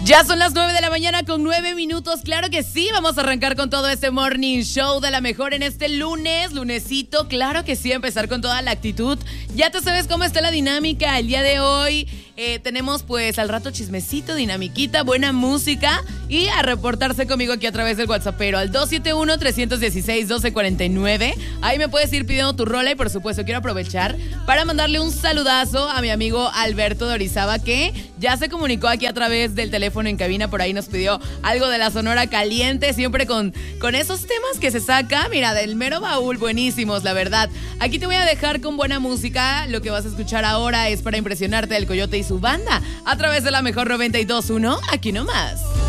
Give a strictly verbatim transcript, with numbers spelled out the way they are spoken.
Ya son las nueve de la mañana con nueve minutos. Claro que sí, vamos a arrancar con todo este morning show de la mejor en este lunes, lunesito. Claro que sí, empezar con toda la actitud. Ya te sabes cómo está la dinámica el día de hoy. Eh, tenemos pues al rato chismecito, dinamiquita, buena música y a reportarse conmigo aquí a través del WhatsAppero al dos siete uno, tres uno seis, uno dos cuatro nueve. Ahí me puedes ir pidiendo tu rola y por supuesto quiero aprovechar para mandarle un saludazo a mi amigo Alberto de Orizaba, que ya se comunicó aquí a través del teléfono en cabina. Por ahí nos pidió algo de la Sonora Caliente, siempre con, con esos temas que se saca, mira, del mero baúl, buenísimos, la verdad. Aquí te voy a dejar con buena música. Lo que vas a escuchar ahora es Para Impresionarte del Coyote y su banda a través de la mejor noventa y dos punto uno, aquí nomás.